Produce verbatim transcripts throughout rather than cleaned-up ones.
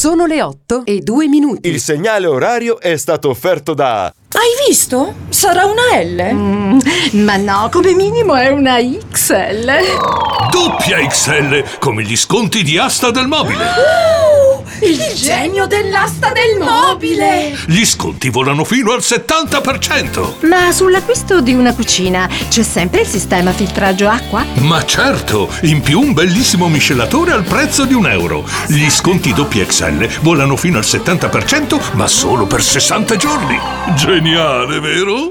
Sono le otto e due minuti. Il segnale orario è stato offerto da... Hai visto? Sarà una L? Mm, ma no, come minimo è una X L. Doppia X L, come gli sconti di Asta del Mobile. Oh, il genio dell'asta del mobile! Gli sconti volano fino al settanta per cento. Ma sull'acquisto di una cucina c'è sempre il sistema filtraggio acqua? Ma certo, in più un bellissimo miscelatore al prezzo di un euro. Gli sconti doppia X L volano fino al settanta per cento, ma solo per sessanta giorni. Geniale, vero?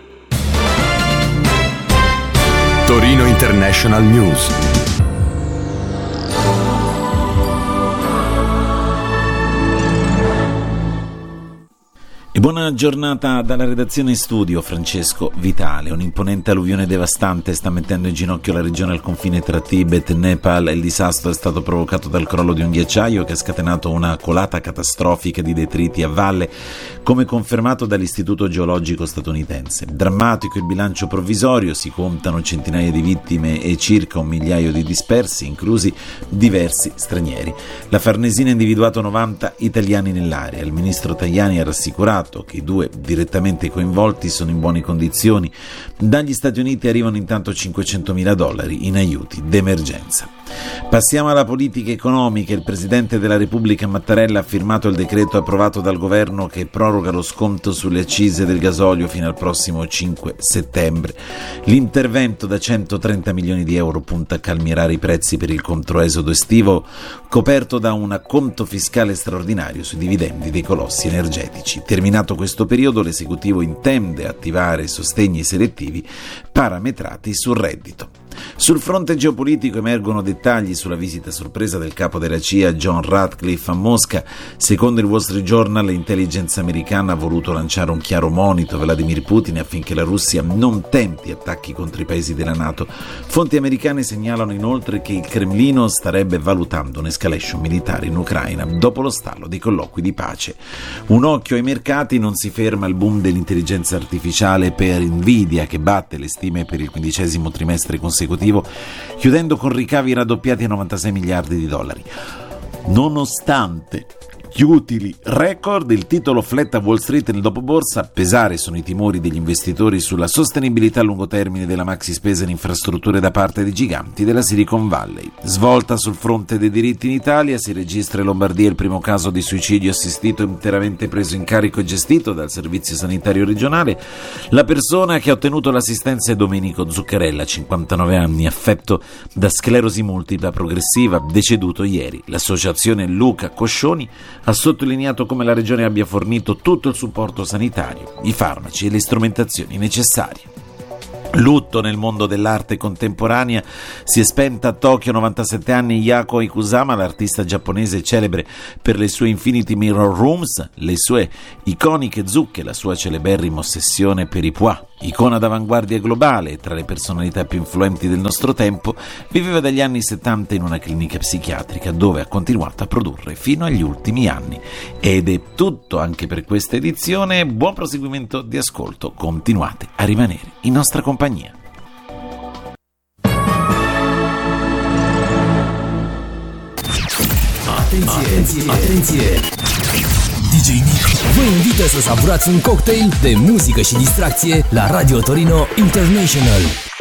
Torino International News. E buona giornata dalla redazione in studio. Francesco Vitale. Un'imponente alluvione devastante sta mettendo in ginocchio la regione al confine tra Tibet e Nepal. Il disastro è stato provocato dal crollo di un ghiacciaio che ha scatenato una colata catastrofica di detriti a valle, come confermato dall'Istituto Geologico statunitense. Drammatico il bilancio provvisorio, si contano centinaia di vittime e circa un migliaio di dispersi, inclusi diversi stranieri. La Farnesina ha individuato novanta italiani nell'area. Il ministro Tajani ha rassicurato che i due direttamente coinvolti sono in buone condizioni. Dagli Stati Uniti arrivano intanto cinquecentomila dollari in aiuti d'emergenza. Passiamo alla politica economica. Il Presidente della Repubblica Mattarella ha firmato il decreto approvato dal governo che proroga lo sconto sulle accise del gasolio fino al prossimo cinque settembre. L'intervento da centotrenta milioni di euro punta a calmierare i prezzi per il controesodo estivo, coperto da un acconto fiscale straordinario sui dividendi dei colossi energetici. Terminato questo periodo, l'esecutivo intende attivare sostegni selettivi parametrati sul reddito. Sul fronte geopolitico emergono dettagli sulla visita sorpresa del capo della C I A John Ratcliffe a Mosca. Secondo il Wall Street Journal, l'intelligence americana ha voluto lanciare un chiaro monito a Vladimir Putin affinché la Russia non tenti attacchi contro i paesi della NATO. Fonti americane segnalano inoltre che il Cremlino starebbe valutando un'escalation militare in Ucraina dopo lo stallo dei colloqui di pace. Un occhio ai mercati, non si ferma il boom dell'intelligenza artificiale per Nvidia, che batte le stime per il quindicesimo trimestre consecutivo, chiudendo con ricavi raddoppiati a novantasei miliardi di dollari. Nonostante gli utili record, il titolo fletta Wall Street nel dopoborsa. A pesare sono i timori degli investitori sulla sostenibilità a lungo termine della maxi spesa in infrastrutture da parte dei giganti della Silicon Valley. Svolta sul fronte dei diritti in Italia, si registra in Lombardia il primo caso di suicidio assistito interamente preso in carico e gestito dal Servizio Sanitario Regionale. La persona che ha ottenuto l'assistenza è Domenico Zuccarella, cinquantanove anni, affetto da sclerosi multipla progressiva, deceduto ieri. L'associazione Luca Coscioni ha sottolineato come la Regione abbia fornito tutto il supporto sanitario, i farmaci e le strumentazioni necessarie. Lutto nel mondo dell'arte contemporanea. Si è spenta a Tokyo, novantasette anni, Yako Ikusama, l'artista giapponese celebre per le sue Infinity Mirror Rooms, le sue iconiche zucche, la sua celeberrima ossessione per i pois. Icona d'avanguardia globale, tra le personalità più influenti del nostro tempo, viveva dagli anni settanta in una clinica psichiatrica dove ha continuato a produrre fino agli ultimi anni. Ed è tutto anche per questa edizione. Buon proseguimento di ascolto, continuate a rimanere in nostra compagnia. Atenție, atenție! D J Nick vă invită să savurați un cocktail de muzică și distracție la Radio Torino International.